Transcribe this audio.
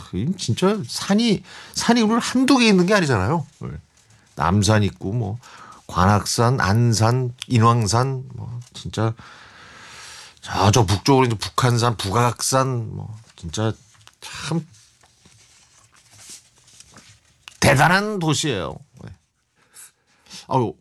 진짜 산이 우리 한두 개 있는 게 아니잖아요. 남산 있고 뭐 관악산, 안산, 인왕산 뭐 진짜 저 북쪽으로 이제 북한산, 북악산 뭐 진짜 참 대단한 도시예요. 아유,